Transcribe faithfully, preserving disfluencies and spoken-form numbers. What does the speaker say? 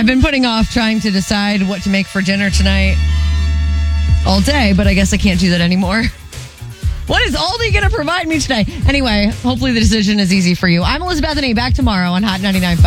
I've been putting off trying to decide what to make for dinner tonight all day, but I guess I can't do that anymore. What is Aldi going to provide me today? Anyway, hopefully the decision is easy for you. I'm Elizabeth Bethany, back tomorrow on Hot ninety-nine point five.